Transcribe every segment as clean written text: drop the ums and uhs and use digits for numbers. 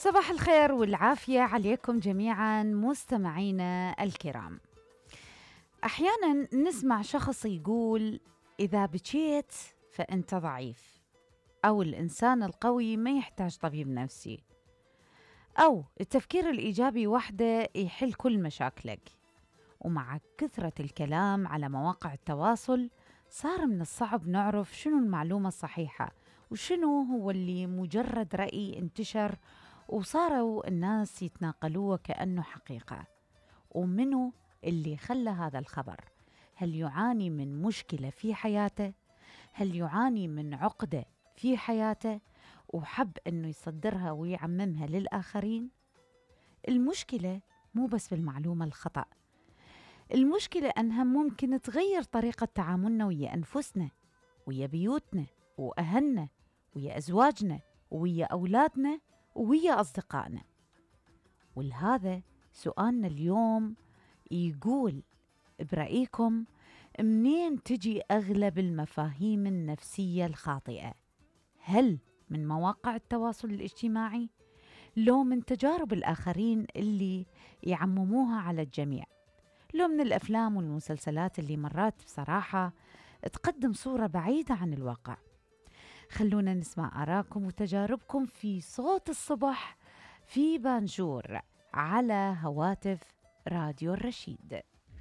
صباح الخير والعافية عليكم جميعا مستمعينا الكرام. أحيانا نسمع شخص يقول إذا بكيت فأنت ضعيف، أو الإنسان القوي ما يحتاج طبيب نفسي، أو التفكير الإيجابي وحده يحل كل مشاكلك. ومع كثرة الكلام على مواقع التواصل صار من الصعب نعرف شنو المعلومة الصحيحة وشنو هو اللي مجرد رأي انتشر وصاروا الناس يتناقلوه كأنه حقيقة. ومنو اللي خلى هذا الخبر؟ هل يعاني من مشكلة في حياته؟ هل يعاني من عقدة في حياته وحب أنه يصدرها ويعممها للآخرين؟ المشكلة مو بس بالمعلومة الخطأ، المشكلة أنها ممكن تغير طريقة تعاملنا ويا أنفسنا، ويا بيوتنا وأهلنا، ويا أزواجنا، ويا أولادنا، ويا أصدقائنا. ولهذا سؤالنا اليوم يقول برأيكم منين تجي أغلب المفاهيم النفسية الخاطئة؟ هل من مواقع التواصل الاجتماعي؟ لو من تجارب الآخرين اللي يعمموها على الجميع؟ لو من الأفلام والمسلسلات اللي مرات بصراحة تقدم صورة بعيدة عن الواقع؟ خلونا نسمع آراءكم وتجاربكم في صوت الصبح في بانجور على هواتف راديو الرشيد.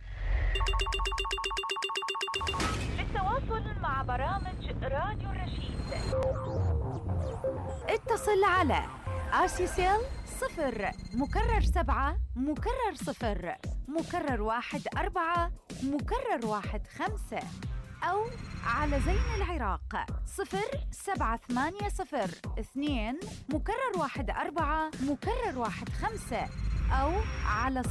للتواصل مع برامج راديو الرشيد اتصل على آسيسيل 0 مكرر 7 مكرر 0 مكرر 1 4 مكرر 1 5، أو على زين العراق 0780 2 مكرر 1 4 مكرر 1 5، أو على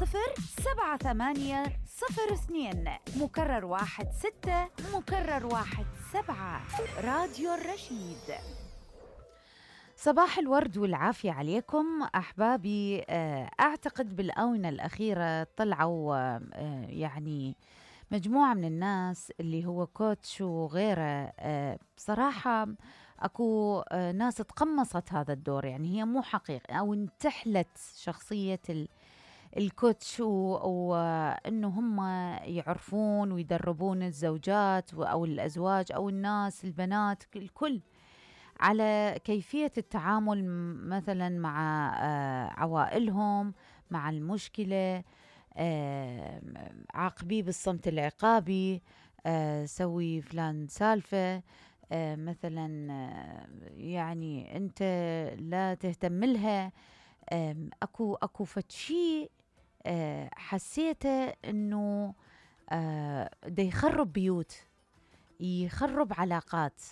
0780 مكرر 1 6 مكرر 1 7. راديو الرشيد. صباح الورد والعافية عليكم أحبابي. أعتقد بالآونة الأخيرة طلعوا يعني مجموعة من الناس اللي هو كوتش وغيره. بصراحة أكو ناس تقمصت هذا الدور، يعني هي مو حقيقي أو انتحلت شخصية الكوتش، وأنه هم يعرفون ويدربون الزوجات أو الأزواج أو الناس البنات الكل على كيفية التعامل مثلا مع عوائلهم، مع المشكلة، عاقبيه بالصمت العقابي، سوي فلان سالفة، مثلا يعني أنت لا تهتم لها. أكو فتشي حسيته أنه ده يخرب بيوت، يخرب علاقات،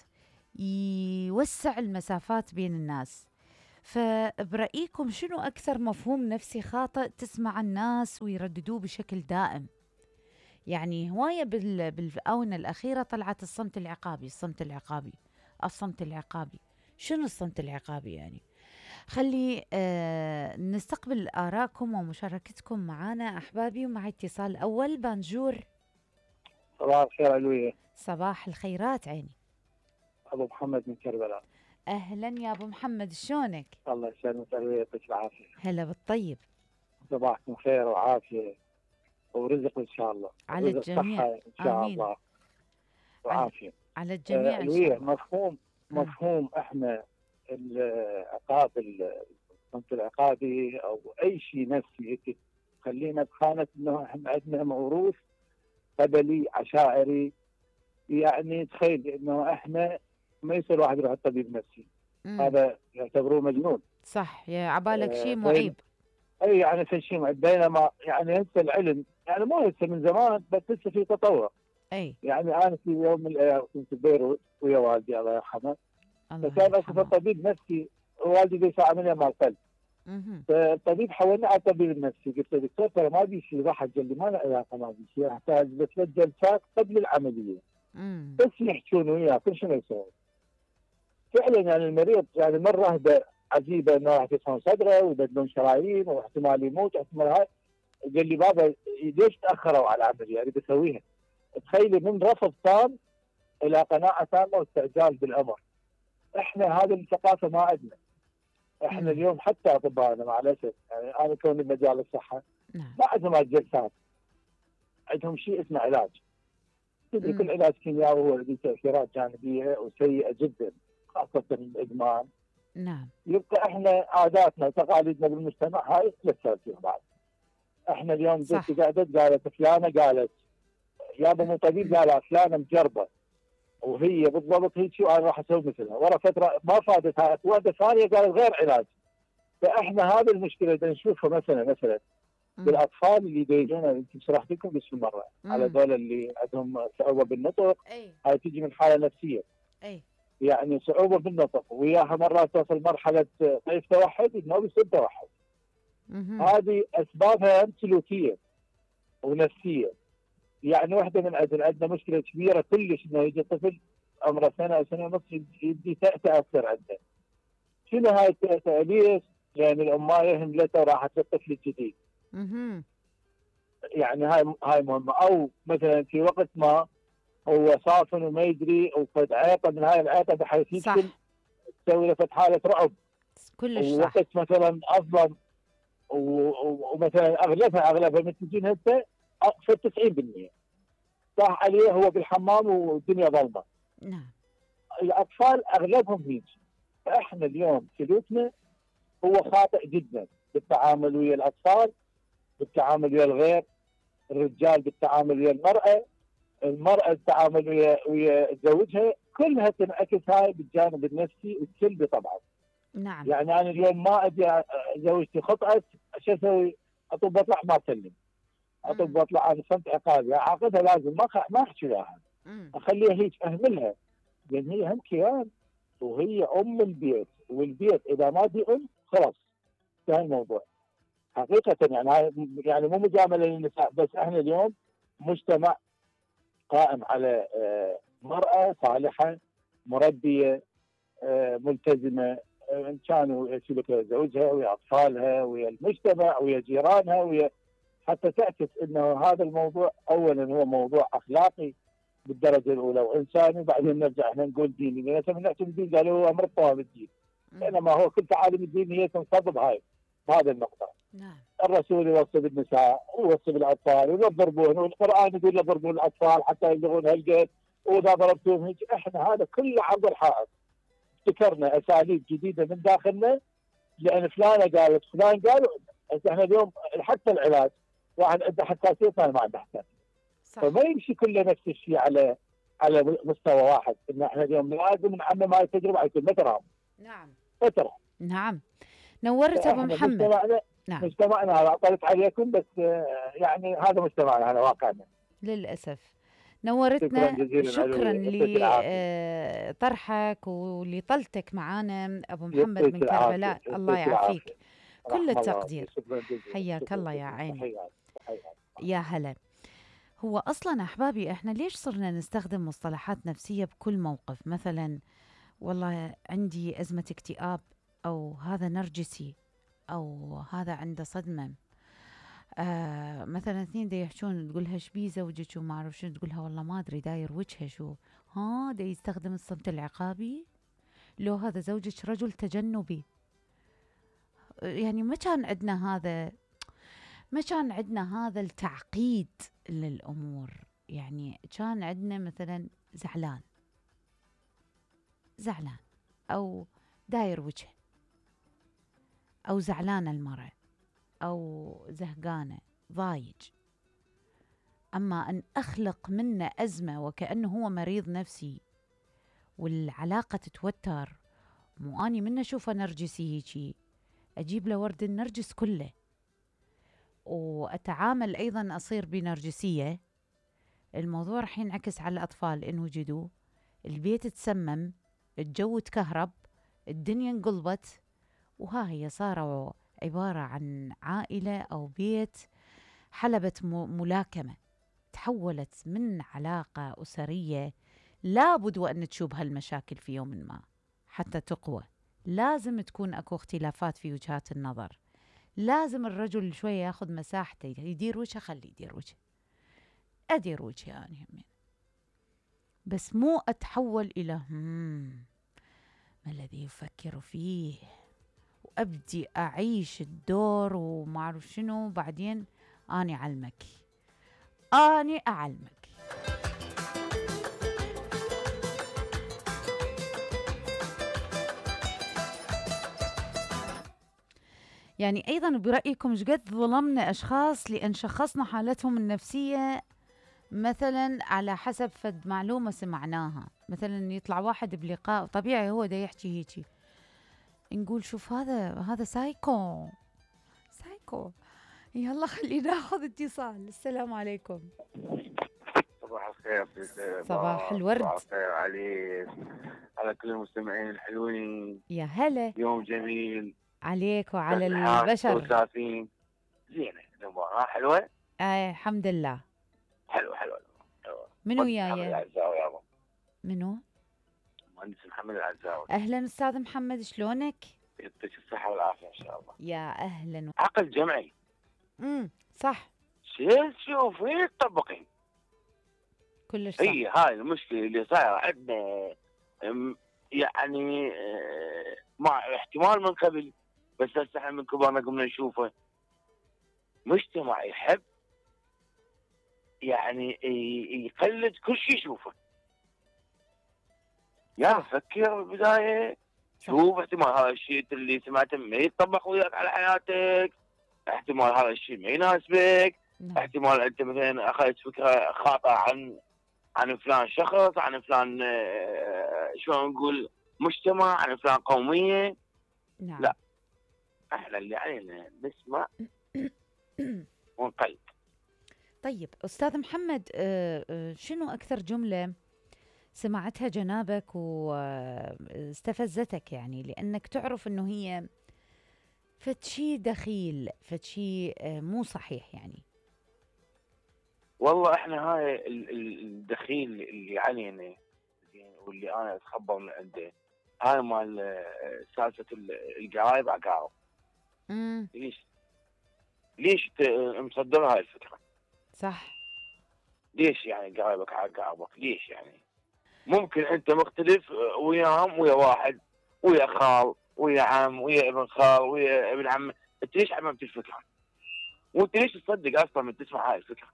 يوسع المسافات بين الناس. فبرأيكم شنو أكثر مفهوم نفسي خاطئ تسمع الناس ويرددوه بشكل دائم؟ يعني هواية بالآونة الأخيرة طلعت الصمت العقابي، الصمت العقابي، الصمت العقابي. شنو الصمت العقابي يعني؟ خلي نستقبل آراءكم ومشاركتكم معنا أحبابي. ومع اتصال أول بانجور. صباح الخير علوية. صباح الخيرات عيني. أبو محمد من كربلاء. أهلا يا أبو محمد، شلونك؟ الله يسلمك علوية، يعطيك العافية. هلا بالطيب. صباحكم خير وعافية ورزق إن شاء الله، على رزق الجميع. صحة إن شاء آمين. الله وعافية. على الجميع إن شاء علوية، الله. مفهوم إحنا العقاب، الصمت العقابي أو أي شيء نفسي خلينا بخانة إنه إحنا عندنا موروث قبلي عشائري. يعني تخيل إنه إحنا ما يصير واحد يروح الطبيب نفسي، هذا يعتبروه مجنون. صح، يا عبالك شيء معيب. اي يعني في شيء، بينما يعني هسه العلم يعني مو هسه من زمان، بس هسه في تطور. اي يعني انا في يوم من الايام كنت ببيروت ويا والدي الله يرحمه، فكان اكو طبيب نفسي، والدي بيسوي عمليه مال قلب. فالطبيب حولنا على الطبيب النفسي، قلت له دكتور ترى ما بي شيء، راح قال لي ما له علاقه، ما بي شيء، احتاج بس جلسات قبل العمليه بس يحكون وياه كل شيء يسوي. فعلا يعني المريض يعني مره رهبه عجيبه انه راح يكسرون صدره ويبدلون شرايين واحتمال يموت واحتمال هاي. قال لي بابا ليش تاخروا على العمليه؟ اريد اسويها. تخيلي من رفض تام الى قناعه تامه واستعجال بالامر. احنا هذه الثقافه ما عندنا. احنا اليوم حتى اطبائنا مع الاسف، يعني انا كوني بمجال الصحه نعم. ما عندهم جلسات، عندهم شيء اسمه علاج. تدري كل علاج كيميائي هو له تاثيرات جانبيه وسيئه جدا، خاصه الادمان. نعم. يبقى احنا عاداتنا وتقاليدنا بالمجتمع هاي لا تاثير بعد. احنا اليوم جت قعدت قالت فلانه، قالت يابا مو طبيب، قال فلانه مجربه وهي بالضبط هيك، وانا راح اسوي مثلها. ورا فتره ما فادتها، وحده ثانيه قالت غير علاج. فاحنا هذه المشكله اللي نشوفها مثلا بالاطفال اللي يجون، يمكن شرحت لكم بس مره على دول اللي عندهم صعوبه بالنطق. هاي تجي من حاله نفسيه. يعني صعوبه بالنطق، وياها مرات توصل مرحله ضعف توحد، ما بيصير توحد. هذه اسبابها سلوكيه ونفسيه. يعني واحده من عندنا مشكله كبيره كلش، انه يجي طفل عمره سنه او سنه ونص يجي تاثر عنده. شنو هاي التاثر؟ ليش؟ لان الامايه هملته وراحت للطفل الجديد. يعني هاي مهمه. او مثلا في وقت ما هو صافن وما يدري وفد عيطه من هاي العيطه بحيث يدخل تسوي له فد حاله رعب. كلش صح. ووقت مثلا اظلم ومثلا اغلبها من تجين هسه في 90% صح عليه هو بالحمام والدنيا ظلمه. نعم. الاطفال اغلبهم هيك. فاحنا اليوم سلوكنا هو خاطئ جدا بالتعامل ويا الاطفال، بالتعامل ويا الغير، الرجال بالتعامل ويا المرأة التعامل ويا زوجها، كلها تنعكس هاي بالجانب النفسي والسلبي طبعا. نعم. يعني انا اليوم ما ادري زوجتي خطأت، شو اسوي؟ اطب واطلع ما اسلم، اطب واطلع انا صمت عقابي، اعاقبها لازم ما احكي وياها، اخليها هيك اهملها، لان هي هم كيان وهي ام البيت، والبيت اذا ما دي ام خلاص انتهى الموضوع. حقيقة يعني مو مجاملة للنساء، بس احنا اليوم مجتمع قائم على مرأة صالحة مربية ملتزمة، ان كانوا سلوك زوجها ويا اطفالها ويا المجتمع ويا جيرانها ويا، حتى تعكس انه هذا الموضوع اولا هو موضوع اخلاقي بالدرجه الاولى وانساني، وبعدين نرجع احنا نقول ديني، لان لما نحكي الدين قالوا هو امر الطوام الدين، بينما هو كل تعاليم الدين هي تنصب هاي بهذا المقدار. نعم. الرسول يوصي بالنساء ويوصي بالاطفال ولا تضربون، والقران يقول لا تضربون الاطفال حتى يبلغون هالقد، واذا ضربتوهم هيك. احنا هذا كله عرض الحائط، ابتكرنا اساليب جديده من داخلنا لان فلانه قالت فلان قال. احنا اليوم حتى العلاج واحد عنده حساسيه ثاني ما عنده حساسيه، فما يمشي كله نفس الشيء على مستوى واحد. ان احنا اليوم لازم نعمم هاي التجربه على كل فتره. نعم. فتره. نعم. نورت ابو محمد. نعم. مجتمعنا هذا طلت عليكم، بس يعني هذا مجتمعنا، هذا واقعنا للاسف. نورتنا. شكرا لطرحك ولطلتك معانا ابو محمد من كربلاء. الله يعافيك. كل التقدير. حياك الله يا عيني. يا هلا. هو اصلا احبابي احنا ليش صرنا نستخدم مصطلحات نفسيه بكل موقف؟ مثلا والله عندي ازمه اكتئاب، او هذا نرجسي، او هذا عنده صدمه. مثلا اثنين دا يحشون تقولها ايش بيه زوجك وما اعرف شنو، تقولها والله ما ادري داير وجهه شو. دا يستخدم الصمت العقابي. لو هذا زوجك رجل تجنبي. يعني ما كان عندنا هذا التعقيد للامور. يعني كان عندنا مثلا زعلان او داير وجهه، او زعلانه المرأة، أو زهقانة ضايج. أما أن أخلق منه أزمة وكأنه هو مريض نفسي والعلاقة تتوتر، مو أني منه أشوفه نرجسي هيجي أجيب له ورد النرجس كله وأتعامل أيضا أصير بنرجسية. الموضوع رح ينعكس على الأطفال إن وجدوا، البيت تسمم، الجو تكهرب، الدنيا انقلبت، وها هي صاروا عبارة عن عائلة أو بيت حلبة ملاكمة، تحولت من علاقة أسرية. لابد وأن تشوب هالمشاكل في يوم ما حتى تقوى. لازم تكون أكو اختلافات في وجهات النظر. لازم الرجل شوية ياخذ مساحته، يدير وجهه، خليه يدير وجهه، أدير وجهي يعني همين. بس مو أتحول إلى ما الذي يفكر فيه وأبدي أعيش الدور وما أعرف شنو، بعدين أني أعلمك. يعني أيضا برأيكم شقد ظلمنا أشخاص لأن شخصنا حالتهم النفسية مثلا على حسب فد معلومة سمعناها، مثلا يطلع واحد بلقاء طبيعي هو دا يحكي هيجي، نقول شوف هذا سايكو. يلا خلينا ناخذ اتصال. السلام عليكم. صباح الخير. صباح الورد. صباح الخير عليك، على كل المستمعين الحلوين. يا هلا. يوم جميل عليك وعلى البشر. زينة المباراة حلوة. الحمد لله. حلوة. منو وياي؟ منو؟ مهندس محمد العزاوي. اهلا استاذ محمد، شلونك؟ يعطيك الصحة والعافية ان شاء الله. يا اهلا. عقل جمعي. صح. شوفي تطبقين كلش صح. هي هاي المشكلة اللي صايرة عندنا، يعني مع احتمال من قبل، بس هسه احنا من كبرنا قمنا نشوفه. مجتمع يحب يعني يقلد كل شيء يشوفه. يعني فكر بالبداية، شوف احتمال هذا الشيء اللي سمعته ما يتطبق وياك على حياتك، احتمال هذا الشيء ما يناسبك، احتمال انت مثلا اخذت فكرة خاطئة عن فلان شخص، عن فلان شلون نقول مجتمع، عن فلان قومية. نعم. لا، احنا اللي علينا نسمع ونقلد. طيب أستاذ محمد، شنو أكثر جملة سمعتها جنابك واستفزتك، يعني لأنك تعرف أنه هي فتشي دخيل، فتشي مو صحيح يعني؟ والله احنا هاي الدخيل اللي علينا واللي انا اتخبر من عنده، هاي مال سالفة القرايب عقارب. ليش مصدر هاي الفكرة؟ صح. ليش يعني قرايبك عقاربك؟ ليش يعني؟ ممكن انت مختلف وياهم، ويا واحد، ويا خال، ويا عم، ويا ابن خال، ويا ابن عم، انت ليش عممت الفكرة؟ وانت ليش تصدق اصلا من تسمع هاي الفكرة؟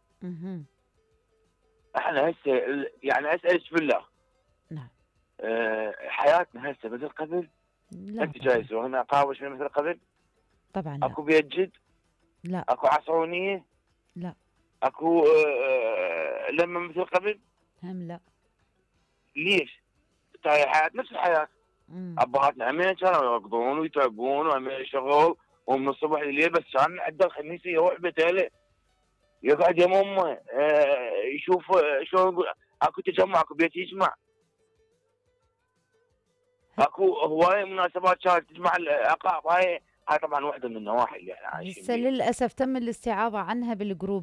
احنا هسه يعني اسالك بالله. نعم. حياتنا هسه مثل قبل؟ لا انت جايز هنا قاوش من مثل قبل؟ طبعا لا. اكو بيت جد؟ لا. اكو عصرونية؟ لا. اكو لما مثل قبل؟ هم لا. ليش؟ هاي الحياة نفس الحياة. ابهاتنا همين كانوا يركضون ويتعبون وهمين شغل ومن الصبح لليل، بس كان عنده الخميس يروح بيته يقعد يم امه يشوف شلون نقول، اكو تجمع، اكو بيت يجمع، اكو هوايه مناسبات كانت تجمع العقاب. هاي طبعا واحده من النواحي اللي احنا عايشين هسه للاسف تم الاستعاضه عنها بالجروب